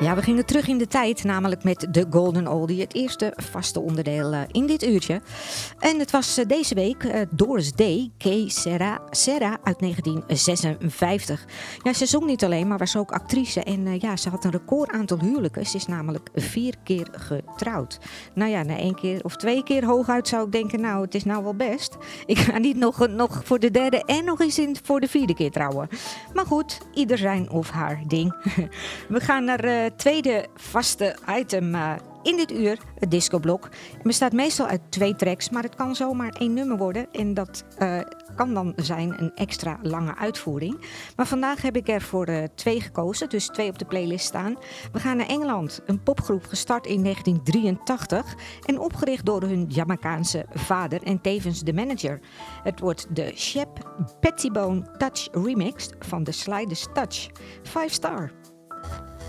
Ja, we gingen terug in de tijd, namelijk met de Golden Oldie, het eerste vaste onderdeel in dit uurtje. En het was deze week Doris Day, Que Sera uit 1956. Ja, ze zong niet alleen, maar was ook actrice en ze had een record aantal huwelijken. Ze is namelijk 4 keer getrouwd. Nou ja, na 1 keer of 2 keer hooguit zou ik denken, nou, het is nou wel best. Ik ga niet nog voor de 3e en nog eens voor de 4e keer trouwen. Maar goed, ieder zijn of haar ding. We gaan naar het tweede vaste item in dit uur, het discoblok. Het bestaat meestal uit 2 tracks, maar het kan zomaar 1 nummer worden. En dat kan dan zijn een extra lange uitvoering. Maar vandaag heb ik er voor 2 gekozen, dus 2 op de playlist staan. We gaan naar Engeland, een popgroep gestart in 1983 en opgericht door hun Jamaicaanse vader en tevens de manager. Het wordt de Shep Pettibone Touch remix van The Slightest Touch. 5 star.